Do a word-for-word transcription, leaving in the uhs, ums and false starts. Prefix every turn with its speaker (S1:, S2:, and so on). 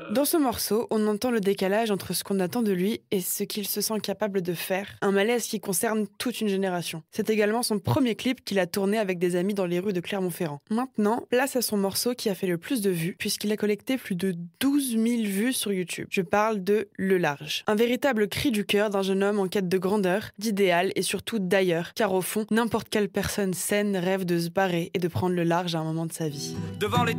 S1: Dans ce morceau, on entend le décalage entre ce qu'on attend de lui et ce qu'il se sent capable de faire, un malaise qui concerne toute une génération. C'est également son premier clip qu'il a tourné avec des amis dans les rues de Clermont-Ferrand. Maintenant, place à son morceau qui a fait le plus de vues, puisqu'il a collecté plus de douze mille vues sur YouTube. Je parle de Le Large. Un véritable cri du cœur d'un jeune homme en quête de grandeur, d'idéal et surtout d'ailleurs, car au fond, n'importe quelle personne saine rêve de se barrer et de prendre le large à un moment de sa vie.
S2: Devant les